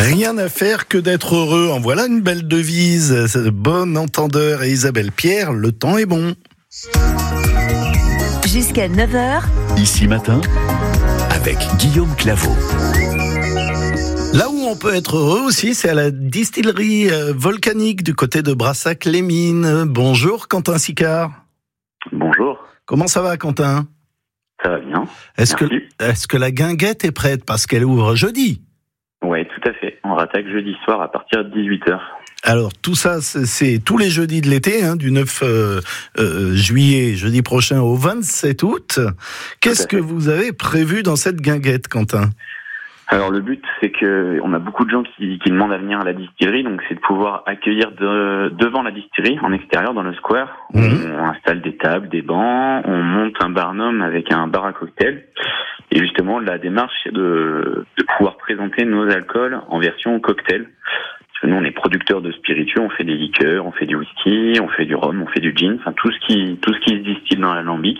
Rien à faire que d'être heureux. En voilà une belle devise. Bon entendeur et Isabelle Pierre, le temps est bon. Jusqu'à 9h. Ici Matin, avec Guillaume Claveau. Là où on peut être heureux aussi, c'est à la distillerie volcanique du côté de Brassac-les-Mines. Bonjour Quentin Sicard. Bonjour. Comment ça va Quentin ? Ça va bien. Est-ce que la guinguette est prête parce qu'elle ouvre jeudi ? Oui, tout à fait. On rattaque jeudi soir à partir de 18h. Alors tout ça, c'est tous les jeudis de l'été, du 9 juillet, jeudi prochain au 27 août. Qu'est-ce que vous avez prévu dans cette guinguette, Quentin ? Alors le but, c'est que on a beaucoup de gens qui demandent à venir à la distillerie, donc c'est de pouvoir accueillir devant la distillerie, en extérieur, dans le square. On installe des tables, des bancs, on monte un barnum avec un bar à cocktail. Et justement, la démarche, c'est de pouvoir présenter nos alcools en version cocktail. Parce que nous, on est producteurs de spiritueux, on fait des liqueurs, on fait du whisky, on fait du rhum, on fait du gin, enfin tout ce qui se distille dans l'alambic.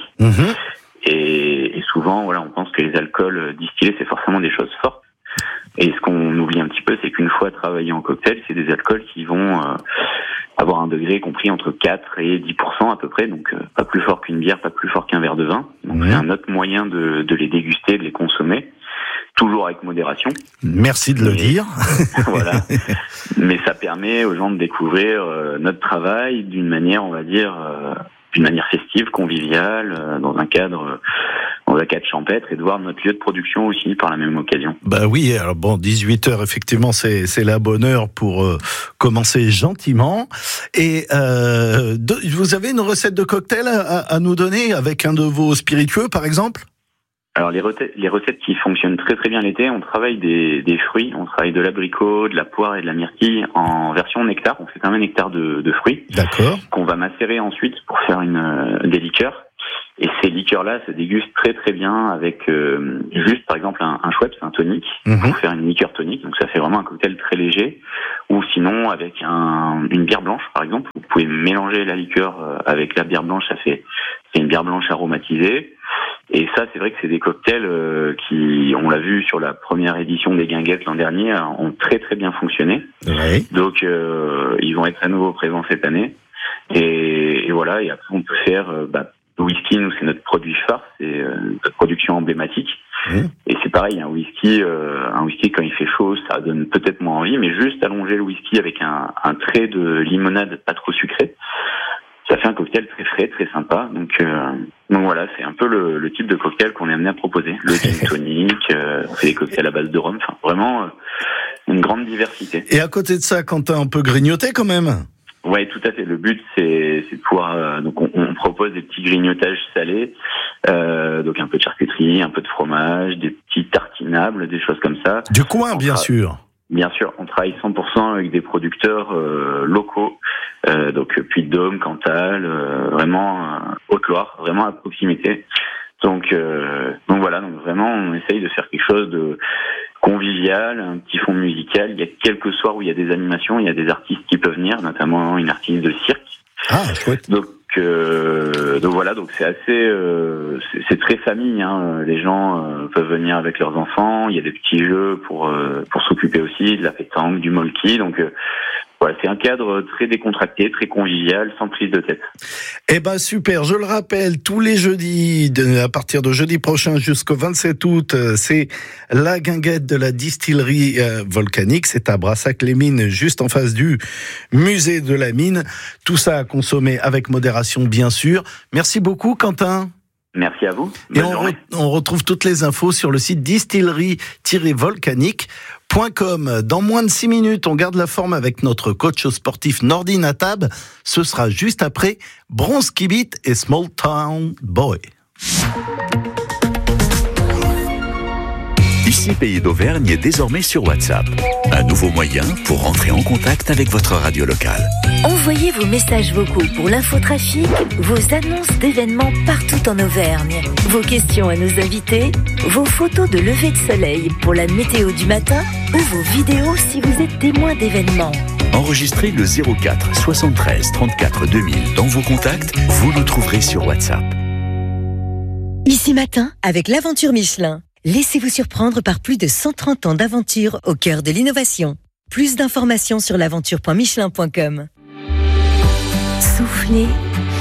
Et souvent, voilà, on pense que les alcools distillés, c'est forcément des choses fortes. Et ce qu'on oublie un petit peu, c'est qu'une fois travaillé en cocktail, c'est des alcools qui vont avoir un degré compris entre 4 et 10% à peu près, donc pas plus fort qu'une bière, pas plus fort qu'un verre de vin. Donc c'est un autre moyen de les déguster, de les consommer, toujours avec modération. Merci de le dire. Voilà. Mais ça permet aux gens de découvrir notre travail d'une manière, on va dire, d'une manière festive, conviviale, dans un cadre champêtre, et de voir notre lieu de production aussi par la même occasion. Bah oui, alors bon, 18h, effectivement, c'est la bonne heure pour commencer gentiment. Et vous avez une recette de cocktail à nous donner avec un de vos spiritueux, par exemple ? Alors les recettes qui fonctionnent très très bien l'été, on travaille des fruits, on travaille de l'abricot, de la poire et de la myrtille en version nectar. On fait quand même un nectar de fruits. D'accord. Qu'on va macérer ensuite pour faire des liqueurs. Et ces liqueurs-là se dégustent très très bien avec juste par exemple un Schweppes, un tonic, pour faire une liqueur tonique. Donc ça fait vraiment un cocktail très léger. Ou sinon avec une bière blanche par exemple. Vous pouvez mélanger la liqueur avec la bière blanche, c'est une bière blanche aromatisée. Et ça, c'est vrai que c'est des cocktails qui, on l'a vu sur la première édition des Guinguettes l'an dernier, ont très très bien fonctionné. Oui. Donc ils vont être à nouveau présents cette année. Et voilà. Et après, on peut faire le whisky, nous, c'est notre produit phare, c'est notre production emblématique. Et c'est pareil, un whisky, quand il fait chaud, ça donne peut-être moins envie, mais juste allonger le whisky avec un trait de limonade pas trop sucré, ça fait un cocktail très frais, très sympa. Donc voilà, c'est un peu le type de cocktail qu'on est amené à proposer. Le gin tonic, on fait des cocktails à base de rhum, enfin vraiment une grande diversité. Et à côté de ça, Quentin, on peut grignoter quand même ? Ouais, tout à fait. Le but, c'est de pouvoir. Donc, on propose des petits grignotages salés, donc un peu de charcuterie, un peu de fromage, des petits tartinables, des choses comme ça. Du coin, bien sûr. Bien sûr, on travaille 100% avec des producteurs locaux, donc Puy-de-Dôme, Cantal, vraiment Haute-Loire, vraiment à proximité. Donc voilà, donc vraiment, on essaye de faire quelque chose de convivial, un petit fond musical. Il y a quelques soirs où il y a des animations, il y a des artistes qui peuvent venir, notamment une artiste de cirque. Ah, chouette. Donc voilà, donc c'est assez, c'est très famille. Les gens peuvent venir avec leurs enfants. Il y a des petits jeux pour s'occuper aussi, de la pétanque, du molki. Donc voilà, c'est un cadre très décontracté, très convivial, sans prise de tête. Eh ben super, je le rappelle, tous les jeudis, à partir de jeudi prochain jusqu'au 27 août, c'est la guinguette de la distillerie volcanique. C'est à Brassac-les-Mines, juste en face du musée de la mine. Tout ça à consommer avec modération, bien sûr. Merci beaucoup, Quentin. Merci à vous. Et on retrouve toutes les infos sur le site distillerie-volcanique.com. Dans moins de 6 minutes, on garde la forme avec notre coach sportif Nordine Attab. Ce sera juste après Bronski Beat et Small Town Boy. Ici Pays d'Auvergne est désormais sur WhatsApp. Un nouveau moyen pour rentrer en contact avec votre radio locale. Envoyez vos messages vocaux pour l'infotrafic, vos annonces d'événements partout en Auvergne, vos questions à nos invités, vos photos de lever de soleil pour la météo du matin ou vos vidéos si vous êtes témoin d'événements. Enregistrez le 04 73 34 2000 dans vos contacts, vous nous trouverez sur WhatsApp. Ici Matin avec l'aventure Michelin. Laissez-vous surprendre par plus de 130 ans d'aventure au cœur de l'innovation. Plus d'informations sur l'aventure.michelin.com. Soufflez,